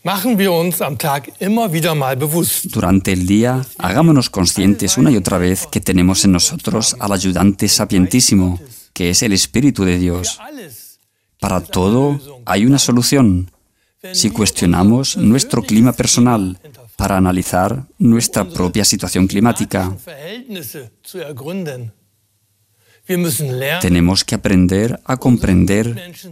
Machen wir uns am Tag immer wieder mal bewusst. Durante el día, hagámonos conscientes una y otra vez que tenemos en nosotros al ayudante sapientísimo, que es el Espíritu de Dios. Para todo hay una solución. Si cuestionamos nuestro clima personal para analizar nuestra propia situación climática, tenemos que aprender a comprender